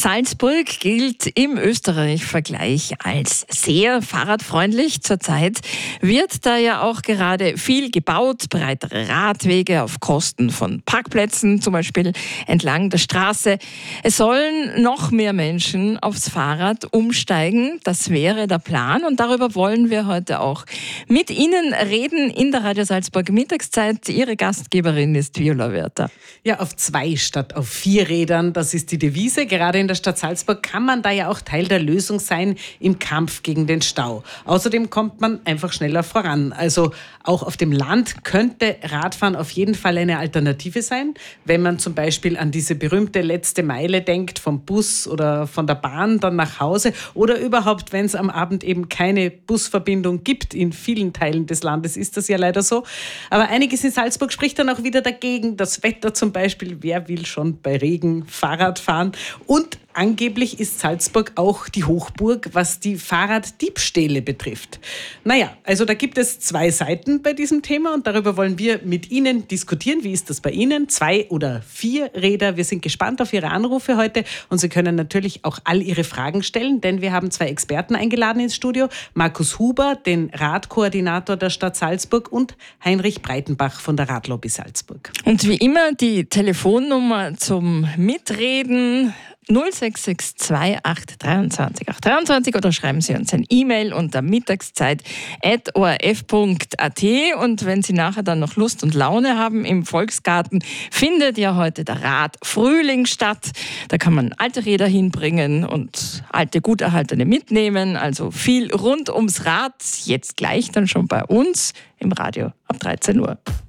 Salzburg gilt im Österreich-Vergleich als sehr fahrradfreundlich. Zurzeit wird da ja auch gerade viel gebaut, breitere Radwege auf Kosten von Parkplätzen, zum Beispiel entlang der Straße. Es sollen noch mehr Menschen aufs Fahrrad umsteigen. Das wäre der Plan und darüber wollen wir heute auch mit Ihnen reden in der Radio Salzburg Mittagszeit. Ihre Gastgeberin ist Viola Wörter. Ja, auf 2 statt auf 4 Rädern, das ist die Devise. Gerade in der Stadt Salzburg kann man da ja auch Teil der Lösung sein im Kampf gegen den Stau. Außerdem kommt man einfach schneller voran. Also auch auf dem Land könnte Radfahren auf jeden Fall eine Alternative sein, wenn man zum Beispiel an diese berühmte letzte Meile denkt, vom Bus oder von der Bahn dann nach Hause oder überhaupt, wenn es am Abend eben keine Busverbindung gibt. In vielen Teilen des Landes ist das ja leider so. Aber einiges in Salzburg spricht dann auch wieder dagegen. Das Wetter zum Beispiel, wer will schon bei Regen Fahrrad fahren? Und angeblich ist Salzburg auch die Hochburg, was die Fahrraddiebstähle betrifft. Naja, also da gibt es 2 Seiten bei diesem Thema und darüber wollen wir mit Ihnen diskutieren. Wie ist das bei Ihnen? 2 oder 4 Räder? Wir sind gespannt auf Ihre Anrufe heute und Sie können natürlich auch all Ihre Fragen stellen, denn wir haben 2 Experten eingeladen ins Studio. Markus Huber, den Radkoordinator der Stadt Salzburg und Heinrich Breitenbach von der Radlobby Salzburg. Und wie immer die Telefonnummer zum Mitreden 0662 823 823 oder schreiben Sie uns ein E-Mail unter mittagszeit@orf.at und wenn Sie nachher dann noch Lust und Laune haben, im Volksgarten findet ja heute der Radfrühling statt. Da kann man alte Räder hinbringen und alte, gut erhaltene mitnehmen. Also viel rund ums Rad, jetzt gleich dann schon bei uns im Radio ab 13 Uhr.